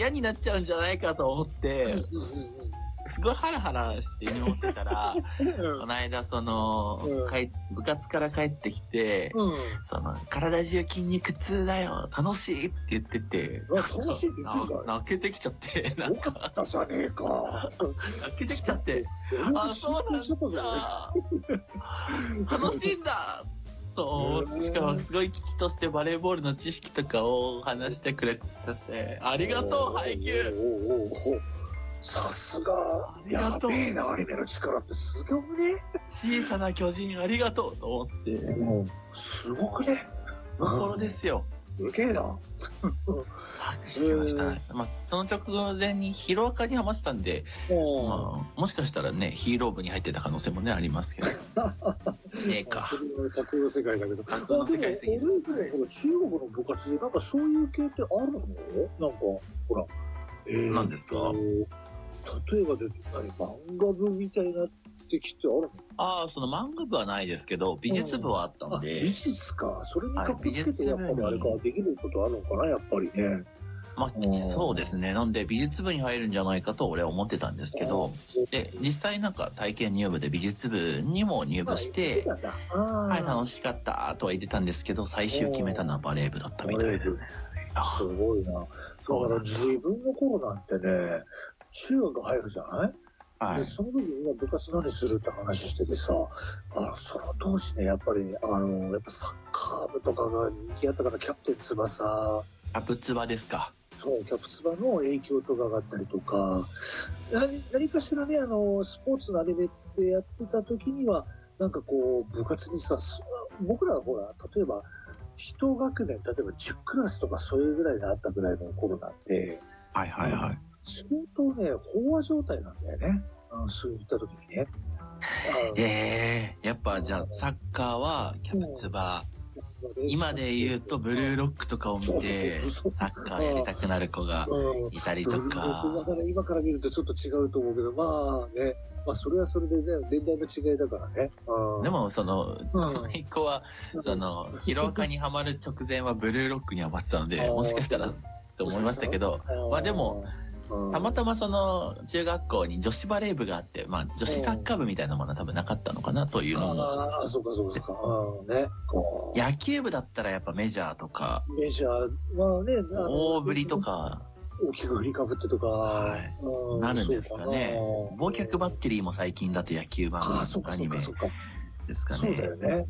嫌になっちゃうんじゃないかと思って、すごいハラハラして見守ってたら、この間部活から帰ってきて、体中筋肉痛だよ、楽しいって言ってて、 楽しいって言ってた。 泣けてきちゃって、 よかったじゃねえか。 泣けてきちゃって、あ、そうなんだ。楽しいんだ。そう、しかもすごい危機としてバレーボールの知識とかを話してくれてて、ありがとう、配球。 さすが、やべえな、アニメの力ってすごくね。 小さな巨人ありがとうと思って。 すごくね。 心ですよ。 すげえな。 拍手しましたね。まあ、その直前にヒロアカにハマってたんで、もしかしたらね、ヒーロー部に入ってた可能性もね、ありますけど。ねえか。 それは架空の世界だけど。 架空の世界すぎる。 中国の部活でなんかそういう系ってあるの？なんか、ほら。 何ですか？ 例えばで、漫画部みたいなってきてあるの？ ああ、その漫画部はないですけど、美術部はあったんで。 美術か。それにかっこつけてやっぱりあれか、できることあるのかな、やっぱりね。 まあ、そうですね。なんで美術部に入るんじゃないかと俺は思ってたんですけど、で、実際なんか体験入部で美術部にも入部して、はい、楽しかったとは言ってたんですけど、最終決めたのはバレー部だったみたいでね。 すごいな。だから自分の頃なんてね、中学入るじゃない？はい、でその時に部活何するって話しててさ、その当時ね、やっぱりやっぱサッカー部とかが人気あったから、キャプテン翼。 キャプツバですか。 そう、キャプツバの影響とかがあったりとか、何かしらね、スポーツのアニメってやってた時には、なんかこう、部活にさ、僕らはほら、例えば、一学年、例えば10クラスとかそういうぐらいであったぐらいの頃なんで、 はいはいはい。 相当ね、飽和状態なんだよね。そういった時にね。やっぱじゃあ、サッカーはキャプツバ、今で言うとブルーロックとかを見てサッカーやりたくなる子がいたりとか、 今から見るとちょっと違うと思うけど、まあね、まあそれはそれでね、年代の違いだからね。 でもその一個はヒロアカにハマる直前はブルーロックにハマってたので、もしかしたらと思いましたけど、まあでもたまたまその中学校に女子バレー部があって、まあ女子サッカー部みたいなものは多分なかったのかなというのも。 そうかそうか。ね。 野球部だったらやっぱメジャーとか。 メジャー、まあね。 大振りとか。 大きく振りかぶってとか。 なるんですかね。忘却バッテリーも最近だと野球版アニメですかね。 そうだよね。だからね、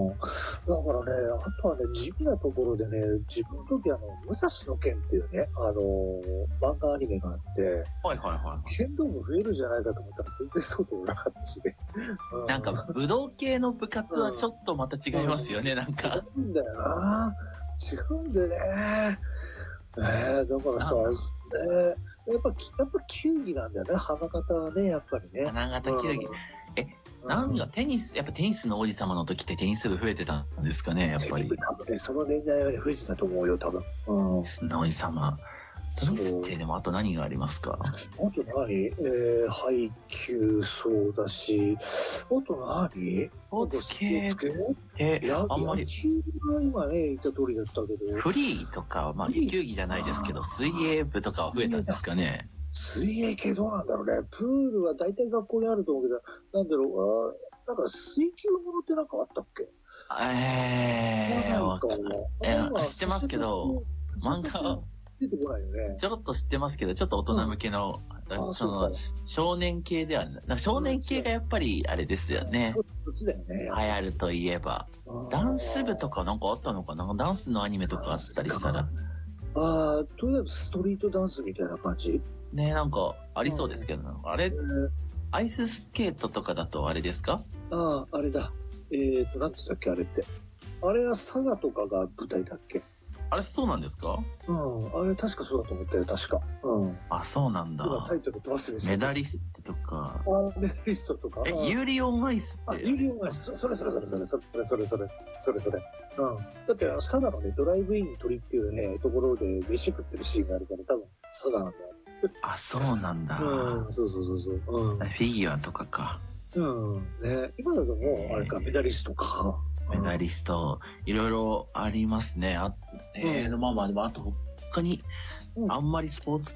あとはね、地味なところでね、自分の時武蔵の剣っていうね、漫画アニメがあって、 はいはいはい。 剣道部増えるんじゃないかと思ったら全然そうでもなかったしね。 なんか武道系の部活はちょっとまた違いますよね、なんか。 違うんだよな。違うんだよね。だからさ、やっぱ球技なんだよね、花形はね、やっぱりね。 花形球技。なんかやっぱテニスの王子様の時ってテニス部増えてたんですかね、やっぱり。 多分ね、その年代は増えてたと思うよ、多分。 テニスの王子様。テニスってでもあと何がありますか？ あと何？配球そうだし、あと何？ スポーツ系あんまり。野球が今ね、言った通りだったけど。 フリーとか、まあ球技じゃないですけど、水泳部とかは増えたんですかね。 水泳系どうなんだろうね。プールは大体学校にあると思うけど、なんだろう、なんか水球ものってなんかあったっけ？ 知ってますけど、漫画出てこないよね。 ちょろっと知ってますけど、ちょっと大人向けの、少年系ではない。少年系がやっぱりあれですよね。流行るといえば。ダンス部とかなんかあったのかな？ダンスのアニメとかあったりしたら。 とりあえずストリートダンスみたいな感じ？ ね、なんかありそうですけど、あれ、アイススケートとかだとあれですか？ あれだ。なんて言ったっけ、あれって。あれは佐賀とかが舞台だっけ？ あれそうなんですか？ あれ確かそうだと思ったよ、確か。 あ、そうなんだ。 今タイトルと忘れてた。 メダリストとか。 メダリストとか。 ユーリオンアイスって。 ユーリオンアイス。それ。だって佐賀のね、ドライブイン鳥っていうね、ところで飯食ってるシーンがあるから、多分佐賀なんだよ。 あ、そうなんだ。 そう。 フィギュアとかか。 ね、今だともう、あれか、メダリストか。 メダリスト、いろいろありますね。でもあと他に、あんまりスポーツ